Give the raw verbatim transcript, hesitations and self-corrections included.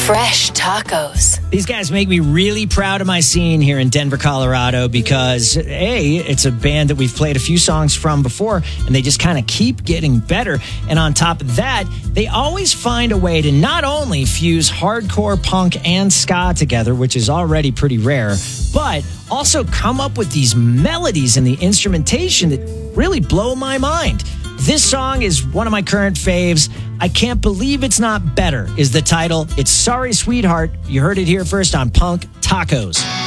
Fresh tacos. These guys make me really proud of my scene here in Denver, Colorado, because A, it's a band that we've played a few songs from before, and they just kind of keep getting better. And on top of that, they always find a way to not only fuse hardcore punk and ska together, which is already pretty rare, but also come up with these melodies and the instrumentation that really blow my mind. This song is one of my current faves. I Can't Believe It's Not Better is the title. It's Sorry Sweetheart. You heard it here first on Punk Tacos.